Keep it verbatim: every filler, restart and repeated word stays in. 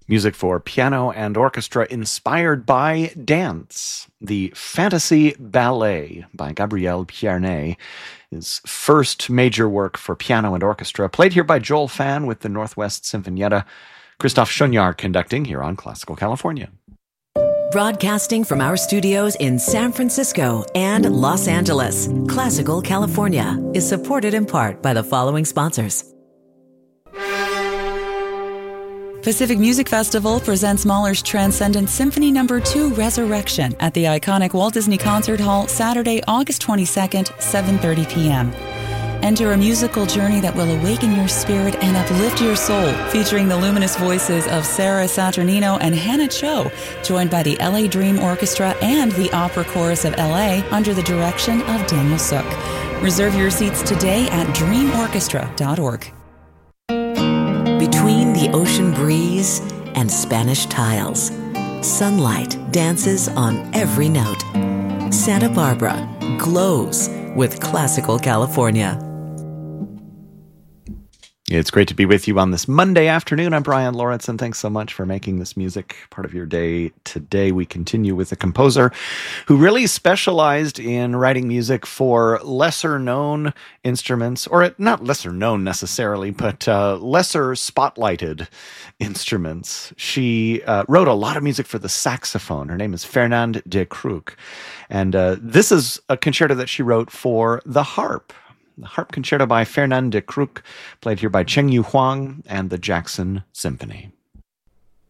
Music for piano and orchestra inspired by dance. The Fantasy Ballet by Gabriel Pierné, his first major work for piano and orchestra, played here by Joel Fan with the Northwest Sinfonietta. Christophe Chouinard conducting here on Classical California. Broadcasting from our studios in San Francisco and Los Angeles, Classical California is supported in part by the following sponsors. Pacific Music Festival presents Mahler's Transcendent Symphony Number two Resurrection at the iconic Walt Disney Concert Hall Saturday, August twenty-second, seven thirty p.m. Enter a musical journey that will awaken your spirit and uplift your soul, featuring the luminous voices of Sarah Saturnino and Hannah Cho, joined by the L A Dream Orchestra and the Opera Chorus of L A under the direction of Daniel Sook. Reserve your seats today at dream orchestra dot org. Between the ocean breeze and Spanish tiles, sunlight dances on every note. Santa Barbara glows with Classical California. It's great to be with you on this Monday afternoon. I'm Brian Lawrence, and thanks so much for making this music part of your day. Today, we continue with a composer who really specialized in writing music for lesser-known instruments, or not lesser-known necessarily, but uh, lesser spotlighted instruments. She uh, wrote a lot of music for the saxophone. Her name is Fernande de Kruk, and uh, this is a concerto that she wrote for the harp. The Harp Concerto by Fernande de Kruk, played here by Cheng Yu Huang and the Jackson Symphony.